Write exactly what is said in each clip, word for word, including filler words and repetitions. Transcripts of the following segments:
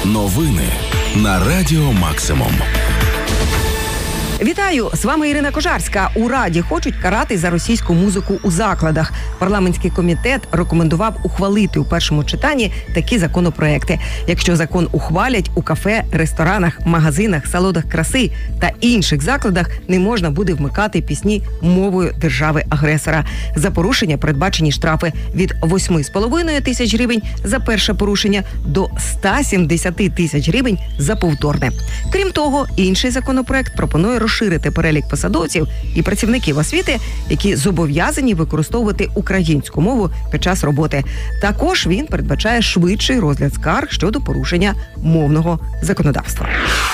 Новини на Радіо Максимум. Вітаю! З вами Ірина Кожарська. У Раді хочуть карати за російську музику у закладах. Парламентський комітет рекомендував ухвалити у першому читанні такі законопроекти. Якщо закон ухвалять, у кафе, ресторанах, магазинах, салонах краси та інших закладах не можна буде вмикати пісні мовою держави-агресора. За порушення передбачені штрафи від восьми з половиною тисяч гривень за перше порушення до ста сімдесяти тисяч гривень за повторне. Крім того, інший законопроект пропонує розширити перелік посадовців і працівників освіти, які зобов'язані використовувати українську мову під час роботи. Також він передбачає швидший розгляд скарг щодо порушення мовного законодавства.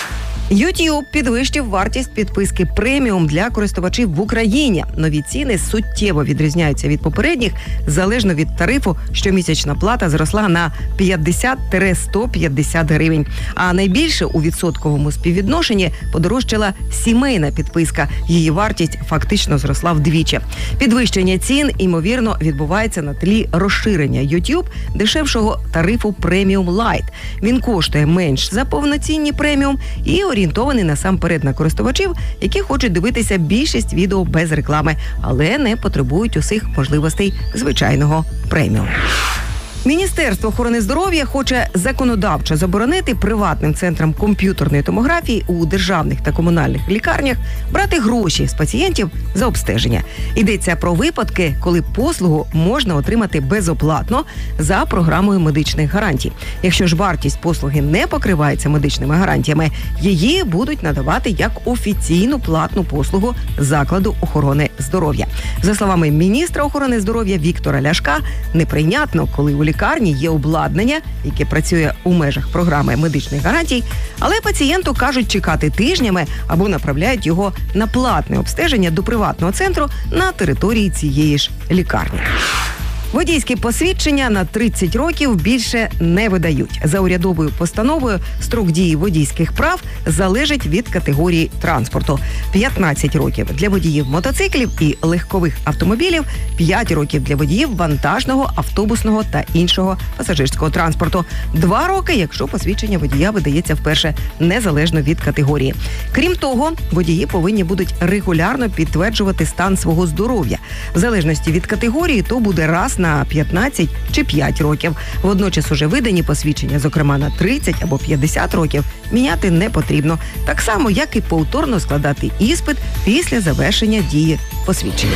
YouTube підвищив вартість підписки преміум для користувачів в Україні. Нові ціни суттєво відрізняються від попередніх, залежно від тарифу. Щомісячна плата зросла на п'ятдесят - сто п'ятдесят гривень. А найбільше у відсотковому співвідношенні подорожчала сімейна підписка. Її вартість фактично зросла вдвічі. Підвищення цін, ймовірно, відбувається на тлі розширення YouTube дешевшого тарифу Premium Lite. Він коштує менш за повноцінні преміум і орієнтований орієнтований насамперед на користувачів, які хочуть дивитися більшість відео без реклами, але не потребують усіх можливостей звичайного преміум. Міністерство охорони здоров'я хоче законодавчо заборонити приватним центрам комп'ютерної томографії у державних та комунальних лікарнях брати гроші з пацієнтів за обстеження. Йдеться про випадки, коли послугу можна отримати безоплатно за програмою медичних гарантій. Якщо ж вартість послуги не покривається медичними гарантіями, її будуть надавати як офіційну платну послугу закладу охорони здоров'я. За словами міністра охорони здоров'я Віктора Ляшка, неприйнятно, коли у лікарні є обладнання, яке працює у межах програми медичних гарантій, але пацієнту кажуть чекати тижнями або направляють його на платне обстеження до приватного центру на території цієї ж лікарні. Водійські посвідчення на тридцять років більше не видають. За урядовою постановою строк дії водійських прав залежить від категорії транспорту. п'ятнадцять років для водіїв мотоциклів і легкових автомобілів, п'ять років для водіїв вантажного, автобусного та іншого пасажирського транспорту. Два роки, якщо посвідчення водія видається вперше, незалежно від категорії. Крім того, водії повинні будуть регулярно підтверджувати стан свого здоров'я. В залежності від категорії то буде раз на п'ятнадцять чи п'ять років. Водночас уже видані посвідчення, зокрема на тридцять або п'ятдесят років, міняти не потрібно. Так само, як і повторно складати іспит після завершення дії посвідчення.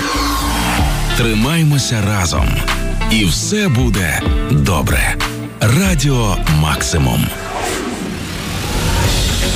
Тримаймося разом. І все буде добре. Радіо Максимум.